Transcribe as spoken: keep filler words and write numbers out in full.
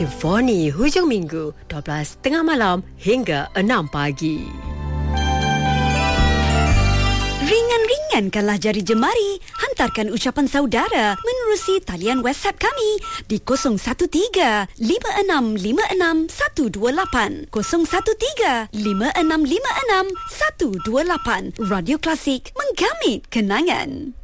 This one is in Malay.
Infoni hujung minggu dua belas tiga puluh malam hingga enam pagi. Ringan-ringankanlah jari jemari. Hantarkan ucapan saudara menerusi talian WhatsApp kami di kosong satu tiga lima enam lima enam satu dua lapan kosong satu tiga lima enam lima enam satu dua lapan. Radio Klasik, menggamit kenangan.